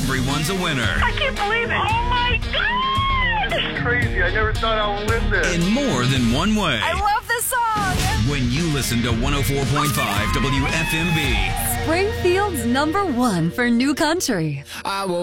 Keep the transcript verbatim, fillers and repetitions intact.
everyone's a winner. I can't believe it. Oh, my God. It's crazy. I never thought I would win this. In more than one way. I love this song. When you listen to one oh four point five W F M B. Springfield's number one for new country. I will